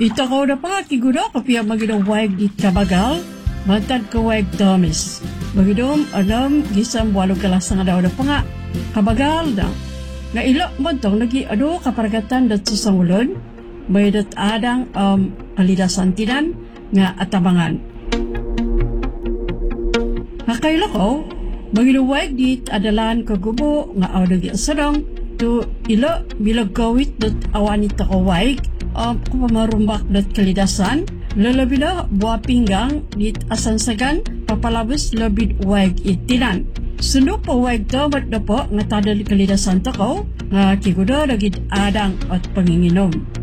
Ito ko na pa kigudo kapia magidawag di kabagal, matad kawag tamis. Magidom alam gisam walong kalas nga daw na pa nga, kabagal na. Nga ilo mo itong lagi kaparagatan dat susangulon, may dat adang kalidasan tinan nga atabangan. Nakailo ko, magidawag di adalan kagubo nga awdag yasadong, to ilo bilag kawit dat awanit kawag, kumarumbak dat kalidasan, lalabila buwa pinggang dit asansagan papalabas labid wag itinan. Suno po wag damat na po nga tadal kalidasan to ko nga kigudo lagid adang at panginginom.